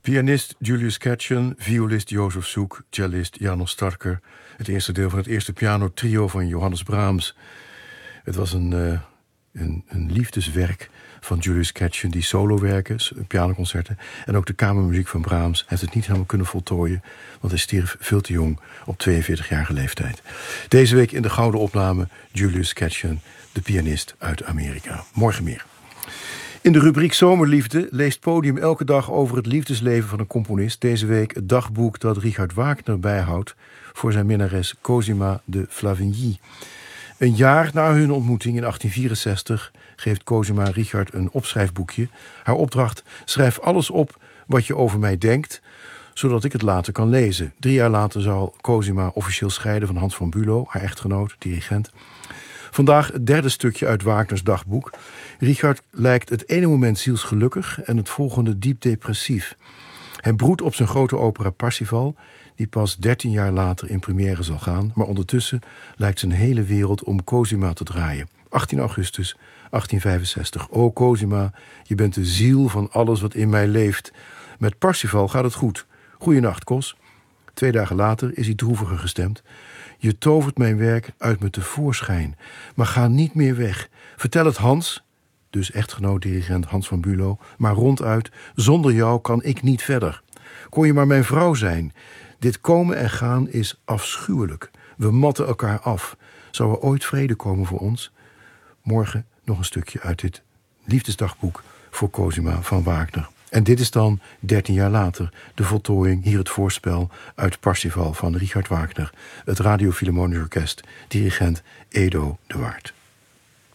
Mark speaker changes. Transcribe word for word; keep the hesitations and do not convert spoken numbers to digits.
Speaker 1: Pianist Julius Katchen, violist Jozef Suk, cellist Janos Starker. Het eerste deel van het eerste pianotrio van Johannes Brahms. Het was een, uh, een, een liefdeswerk van Julius Katchen, die solowerken, pianoconcerten, en ook de kamermuziek van Brahms. Hij heeft het niet helemaal kunnen voltooien, want hij stierf veel te jong op tweeënveertigjarige leeftijd. Deze week in de gouden opname Julius Katchen, de pianist uit Amerika. Morgen meer. In de rubriek Zomerliefde leest Podium elke dag over het liefdesleven van een componist. Deze week het dagboek dat Richard Wagner bijhoudt voor zijn minnares Cosima de Flavigny. Een jaar na hun ontmoeting in achttien vierenzestig geeft Cosima Richard een opschrijfboekje. Haar opdracht: schrijf alles op wat je over mij denkt, zodat ik het later kan lezen. Drie jaar later zal Cosima officieel scheiden van Hans van Bülow, haar echtgenoot, dirigent. Vandaag het derde stukje uit Wagners dagboek. Richard lijkt het ene moment zielsgelukkig en het volgende diep depressief. Hij broedt op zijn grote opera Parsifal, die pas dertien jaar later in première zal gaan, maar ondertussen lijkt zijn hele wereld om Cosima te draaien. achttien augustus achttien vijfenzestig. O Cosima, je bent de ziel van alles wat in mij leeft. Met Parsifal gaat het goed. Goeienacht, Cos. Twee dagen later is hij droeviger gestemd. Je tovert mijn werk uit me tevoorschijn, maar ga niet meer weg. Vertel het Hans, dus echtgenoot-dirigent Hans van Bülow, maar ronduit: zonder jou kan ik niet verder. Kon je maar mijn vrouw zijn. Dit komen en gaan is afschuwelijk. We matten elkaar af. Zou er ooit vrede komen voor ons? Morgen nog een stukje uit dit liefdesdagboek voor Cosima van Wagner. En dit is dan, dertien jaar later, de voltooiing, hier het voorspel uit Parsifal van Richard Wagner. Het Radio Philharmonisch Orkest, dirigent Edo de Waard.